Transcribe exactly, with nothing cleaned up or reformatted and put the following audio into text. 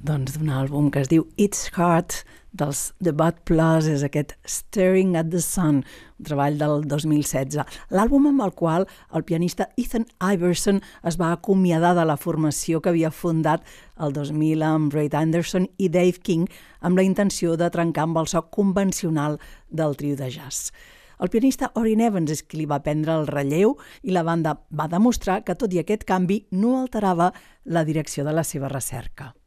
Doncs d'un àlbum que es diu It's Hard, dels The Bad Plus, és aquest Staring at the Sun, un treball del dos mil setze. L'àlbum amb el qual el pianista Ethan Iverson es va acomiadar de la formació que havia fundat el dos mil amb Ray Anderson i Dave King amb la intenció de trencar amb el so convencional del trio de jazz. El pianista Orrin Evans és qui li va prendre el relleu i la banda va demostrar que tot i aquest canvi no alterava la direcció de la seva recerca.